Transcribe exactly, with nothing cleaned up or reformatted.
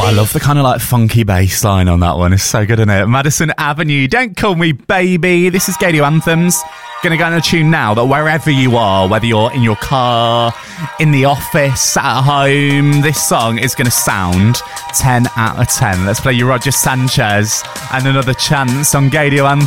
I love the kind of like funky bass line on that one. It's so good, isn't it? Madison Avenue, Don't Call Me Baby. This is Gadio Anthems. Gonna go on a tune now that wherever you are, whether you're in your car, in the office, at home, this song is gonna sound ten out of ten. Let's play you Roger Sanchez and Another Chance on Gadio Anthems.